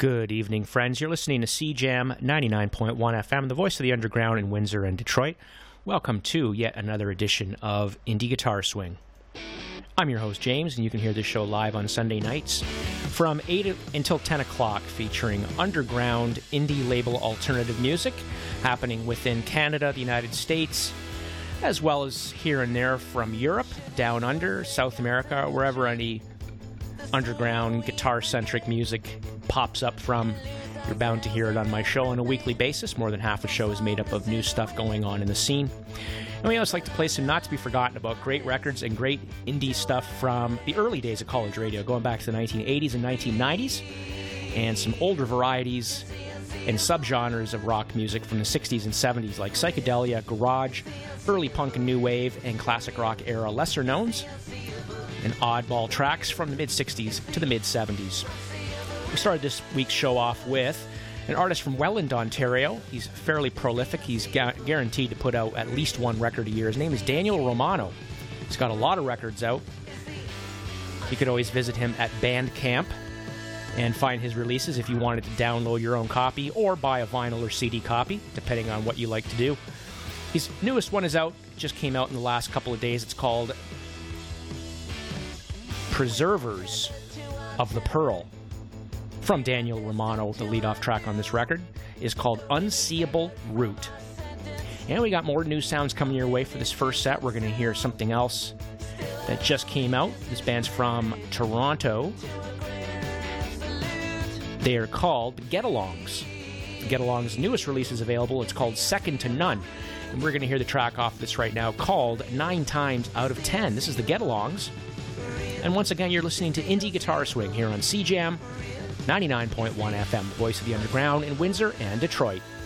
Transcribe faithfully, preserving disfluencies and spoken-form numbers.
Good evening, friends. You're listening to C Jam ninety-nine point one F M, the voice of the underground in Windsor and Detroit. Welcome to yet another edition of Indie Guitar Swing. I'm your host, James, and you can hear this show live on Sunday nights from eight until ten o'clock, featuring underground indie label alternative music happening within Canada, the United States, as well as here and there from Europe, down under, South America, wherever any underground guitar-centric music pops up from. You're bound to hear it on my show on a weekly basis. More than half the show is made up of new stuff going on in the scene. And we always like to play some not-to-be-forgotten about great records and great indie stuff from the early days of college radio, going back to the nineteen eighties and nineteen nineties, and some older varieties and subgenres of rock music from the sixties and seventies, like psychedelia, garage, early punk and new wave, and classic rock era lesser-knowns, and oddball tracks from the mid-sixties to the mid-seventies. We started this week's show off with an artist from Welland, Ontario. He's fairly prolific. He's gu- guaranteed to put out at least one record a year. His name is Daniel Romano. He's got a lot of records out. You could always visit him at Bandcamp and find his releases if you wanted to download your own copy or buy a vinyl or C D copy, depending on what you like to do. His newest one is out, just came out in the last couple of days. It's called Preservers of the Pearl. From Daniel Romano, the lead-off track on this record is called Unseeable Root. And we got more new sounds coming your way for this first set. We're going to hear something else that just came out. This band's from Toronto. They are called Get-Alongs. Get-Alongs' newest release is available. It's called Second to None. And we're going to hear the track off this right now called Nine Times Out of Ten. This is the Get-Alongs. And once again, you're listening to Indie Guitar Swing here on C Jam ninety-nine point one F M, voice of the underground in Windsor and Detroit.